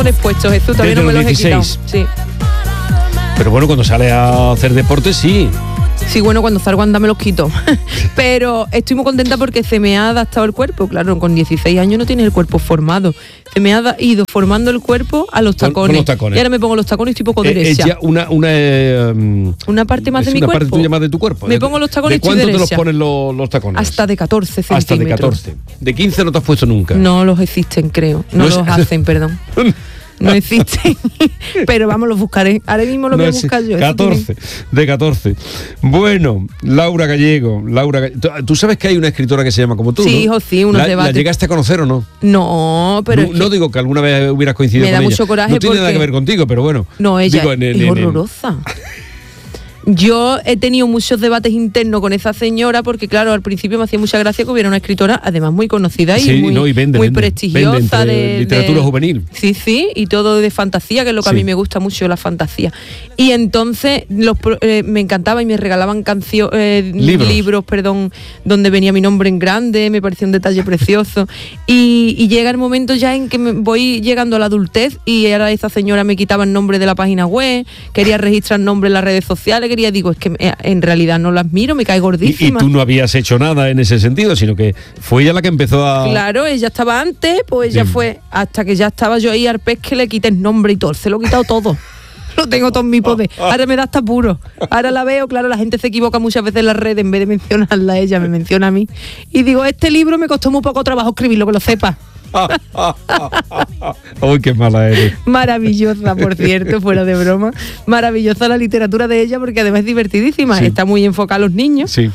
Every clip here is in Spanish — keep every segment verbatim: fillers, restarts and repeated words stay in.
Expuestos, Jesús, todavía Desde no me los los he quitado. dieciséis. Sí. Pero bueno, cuando sales a hacer deporte, sí. Sí, bueno, cuando salgo a andar me los quito. Pero estoy muy contenta porque se me ha adaptado el cuerpo. Claro, con dieciséis años no tienes el cuerpo formado. Se me ha da- ido formando el cuerpo a los Con- tacones. con los tacones. Y ahora me pongo los tacones y estoy poco Eh, derecha. es ya una una, eh, um, Una parte más es de mi una cuerpo. parte tuya más de tu cuerpo. Me ¿De- pongo los tacones y ¿De estoy cuánto te los derecha. ponen los, los tacones? Hasta de catorce Hasta de centímetros. catorce. De quince no te has puesto nunca. No los existen, creo. No, No los es- hacen, perdón. No existen. Pero vamos, los buscaré. Ahora mismo los No voy a es- buscar yo. Eso catorce, de catorce. Bueno, Laura Gallego, Laura Gallego. ¿Tú, tú sabes que hay una escritora que se llama como tú, Sí, ¿no? hijo, sí, unos ¿La, debates. ¿La llegaste a conocer o no? tiene- No, pero no, es que no digo que alguna vez hubieras coincidido me con da ella. mucho coraje No tiene nada porque- que ver contigo, pero bueno. No, ella Digo, en- en- es en- horrorosa. Yo he tenido muchos debates internos con esa señora porque, claro, al principio me hacía mucha gracia que hubiera una escritora, además muy conocida y Sí, muy, no, y vende, muy vende. prestigiosa. Vende entre de, literatura de- juvenil. Sí, sí, y todo de fantasía, que es lo que Sí. a mí me gusta mucho, la fantasía. Y entonces los, pro- eh, me encantaba y me regalaban canciones, eh, Libros. libros, perdón, donde venía mi nombre en grande, me parecía un detalle precioso. Y, y llega el momento ya en que me voy llegando a la adultez y ahora esa señora me quitaba el nombre de la página web, quería registrar nombre en las redes sociales, quería, digo, es que eh, en realidad no las miro, me cae Y, y gordísima. tú no habías hecho nada en ese sentido, sino que fue ella la que empezó a... Claro, ella estaba antes, pues ella Bien. fue hasta que ya estaba yo ahí al pez que le quité el nombre y todo, se lo he quitado todo. Lo tengo todo en mi poder. Ahora me da hasta puro. Ahora la veo, claro, la gente se equivoca muchas veces en las redes, en vez de mencionarla a ella, me menciona a mí. Y digo, este libro me costó muy poco trabajo escribirlo, que lo sepas. Uy, qué mala eres. Maravillosa, por cierto, fuera de broma. Maravillosa la literatura de ella porque además es divertidísima. Sí. Está muy enfocada a los niños. Sí.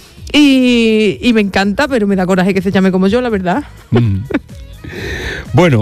Y, y me encanta, pero me da coraje que se llame como yo, la verdad. Mm. Bueno,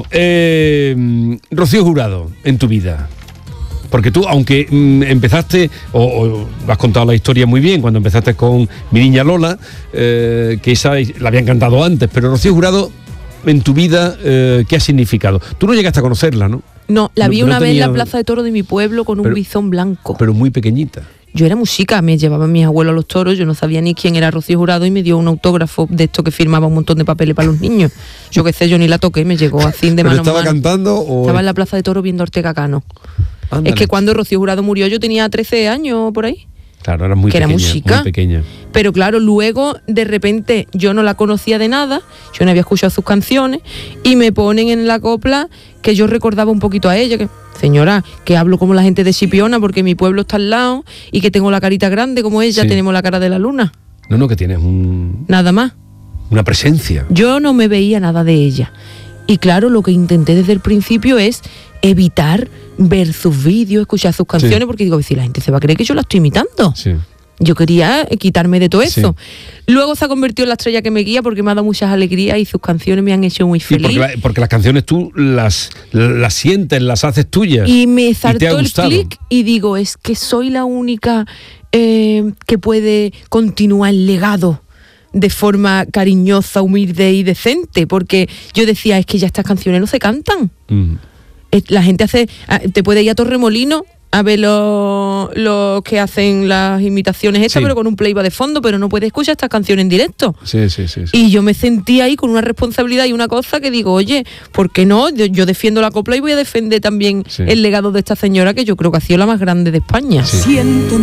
eh, Rocío Jurado, en tu vida. Porque tú, aunque mm, empezaste, o, o has contado la historia muy bien, cuando empezaste con Mi Niña Lola, eh, que esa la habían cantado antes, pero Rocío Jurado, en tu vida, eh, ¿qué ha significado? Tú no llegaste a conocerla, ¿no? No, la No- vi no una vez en tenía- la plaza de toros de mi pueblo con un Pero- bizón blanco. Pero muy pequeñita. Yo era música, me llevaban mis abuelos a los toros, yo no sabía ni quién era Rocío Jurado y me dio un autógrafo de esto que firmaba un montón de papeles para los niños. Yo qué sé, yo ni la toqué, me llegó así de ¿Pero mano a estaba mano. cantando o...? Estaba en la plaza de toros viendo a Ortega Cano. Ándale. Es que cuando Rocío Jurado murió yo tenía trece años por ahí. Claro, era muy que era pequeña, música. muy pequeña. Pero claro, luego de repente yo no la conocía de nada, yo no había escuchado sus canciones y me ponen en la copla que yo recordaba un poquito a ella, que señora, que hablo como la gente de Chipiona porque mi pueblo está al lado y que tengo la carita grande como ella, Sí. tenemos la cara de la luna, No, no, que tienes un, nada más. una presencia. Yo no me veía nada de ella. Y claro, lo que intenté desde el principio es evitar ver sus vídeos, escuchar sus canciones, Sí. porque digo, si la gente se va a creer que yo la estoy imitando. Sí. Yo quería eh, quitarme de todo Sí. eso. Luego se ha convertido en la estrella que me guía porque me ha dado muchas alegrías y sus canciones me han hecho muy Sí, feliz. porque, la- porque las canciones tú las, las sientes, las haces tuyas. Y me te ha saltó el gustado. clic y digo, es que soy la única eh, que puede continuar el legado de forma cariñosa, humilde y decente, porque yo decía, es que ya estas canciones no se cantan. Mm. Eh, La gente hace, ah, te puede ir a Torremolino a ver los los que hacen las imitaciones estas, Sí. pero con un playback de fondo, pero no puedes escuchar estas canciones en directo. Sí, sí, sí. sí. Y yo me sentí ahí con una responsabilidad y una cosa que digo, oye, ¿por qué no? Yo, yo defiendo la copla y voy a defender también Sí. el legado de esta señora que yo creo que ha sido la más grande de España. Sí. Siento